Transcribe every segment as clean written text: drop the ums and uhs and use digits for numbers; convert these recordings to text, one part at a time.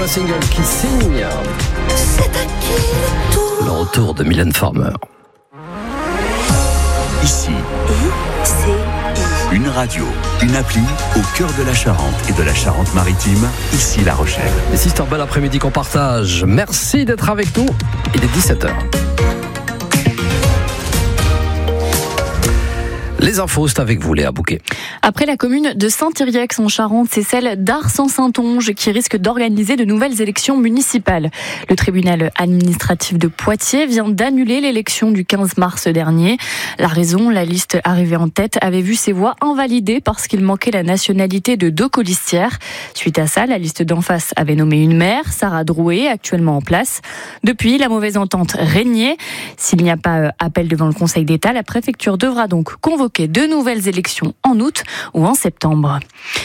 nouveau single qui signe. C'est à qui le tour? Le retour de Mylène Farmer. Ici, une radio, une appli au cœur de la Charente et de la Charente-Maritime, ici La Rochelle. Et si c'est un bel après-midi qu'on partage, merci d'être avec nous. Il est 17h. Les infos, c'est avec vous, Léa Bouquet. Après la commune de Saint-Yrieix en Charente, c'est celle d'Ars-en-Saintonge qui risque d'organiser de nouvelles élections municipales. Le tribunal administratif de Poitiers vient d'annuler l'élection du 15 mars dernier. La raison, la liste arrivée en tête avait vu ses voix invalidées parce qu'il manquait la nationalité de 2 colistières. Suite à ça, la liste d'en face avait nommé une maire, Sarah Drouet, actuellement en place. Depuis, la mauvaise entente régnait. S'il n'y a pas appel devant le Conseil d'État, la préfecture devra donc convoquer de nouvelles élections en août ou en septembre.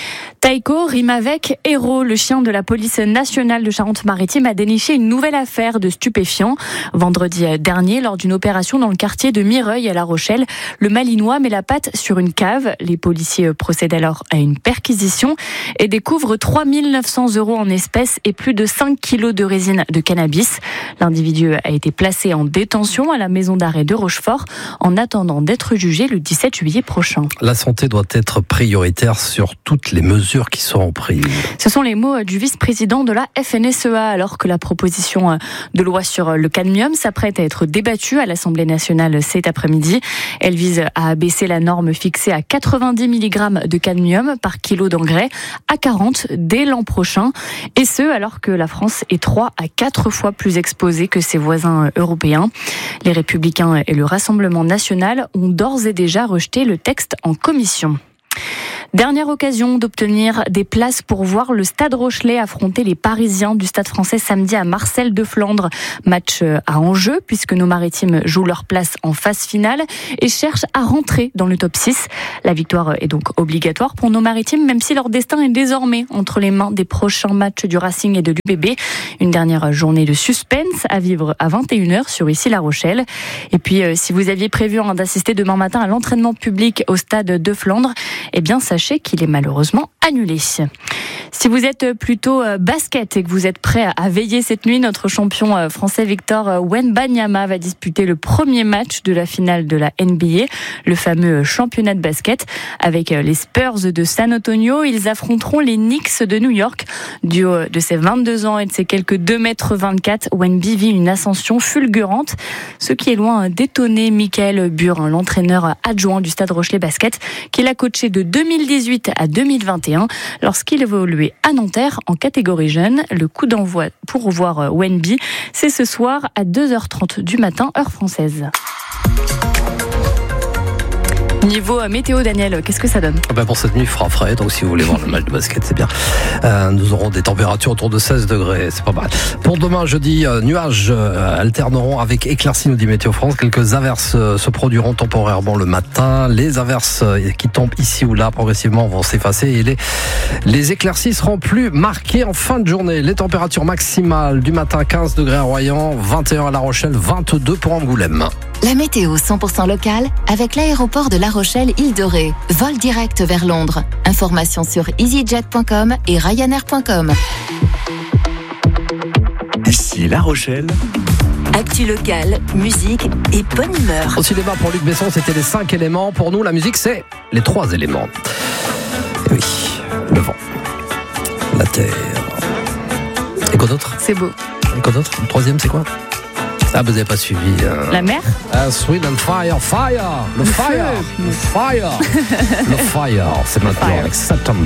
Taïko rime avec héros. Le chien de la police nationale de Charente-Maritime a déniché une nouvelle affaire de stupéfiants. Vendredi dernier, lors d'une opération dans le quartier de Mireuil à La Rochelle, le Malinois met la patte sur une cave. Les policiers procèdent alors à une perquisition et découvrent 3 900 € en espèces et plus de 5 kilos de résine de cannabis. L'individu a été placé en détention à la maison d'arrêt de Rochefort en attendant d'être jugé le 17 juillet prochain. La santé doit être prioritaire sur toutes les mesures qui seront prises. Ce sont les mots du vice-président de la FNSEA alors que la proposition de loi sur le cadmium s'apprête à être débattue à l'Assemblée nationale cet après-midi. Elle vise à abaisser la norme fixée à 90 mg de cadmium par kilo d'engrais à 40 dès l'an prochain. Et ce, alors que la France est 3 à 4 fois plus exposée que ses voisins européens. Les Républicains et le Rassemblement national ont d'ores et déjà rejeté le texte en commission. Dernière occasion d'obtenir des places pour voir le Stade Rochelais affronter les Parisiens du Stade Français samedi à Marcel de Flandre. Match à enjeu puisque nos maritimes jouent leur place en phase finale et cherchent à rentrer dans le top 6. La victoire est donc obligatoire pour nos maritimes, même si leur destin est désormais entre les mains des prochains matchs du Racing et de l'UBB. Une dernière journée de suspense à vivre à 21h sur ici La Rochelle. Et puis, si vous aviez prévu d'assister demain matin à l'entraînement public au Stade de Flandre, eh bien, sachez qu'il est malheureusement annulé. Si vous êtes plutôt basket et que vous êtes prêt à veiller cette nuit, notre champion français Victor Wembanyama va disputer le premier match de la finale de la NBA, le fameux championnat de basket. Avec les Spurs de San Antonio, ils affronteront les Knicks de New York. Du haut de ses 22 ans et de ses quelques 2,24 m, Wemby vit une ascension fulgurante, ce qui est loin d'étonner Michael Burin, l'entraîneur adjoint du Stade Rochelais Basket, qu'il a coaché de 2018 à 2021 lorsqu'il évoluait à Nanterre en catégorie jeune. Le coup d'envoi pour voir Wemby, c'est ce soir à 2h30 du matin, heure française. Niveau météo, Daniel, qu'est-ce que ça donne ? Pour cette nuit, il fera frais, donc si vous voulez voir le match de basket, c'est bien. Nous aurons des températures autour de 16 degrés, c'est pas mal. Pour demain, jeudi, nuages alterneront avec éclaircies, nous dit Météo France. Quelques averses se produiront temporairement le matin. Les averses qui tombent ici ou là progressivement vont s'effacer et les éclaircies seront plus marquées en fin de journée. Les températures maximales du matin, 15 degrés à Royan, 21 à La Rochelle, 22 pour Angoulême. La météo 100% locale avec l'aéroport de La Rochelle Île de Ré. Vol direct vers Londres. Informations sur easyjet.com et ryanair.com. Ici La Rochelle. Actu locale, musique et bonne humeur. Au cinéma pour Luc Besson, c'était les 5 éléments. Pour nous, la musique, c'est les 3 éléments. Et oui, le vent, la terre. Et quoi d'autre ? C'est beau. Et quoi d'autre ? Le 3e, c'est quoi ? Ah, vous n'avez pas suivi. La mer ? Sweet and fire. Le fire. Le fire. Le fire. C'est maintenant avec September.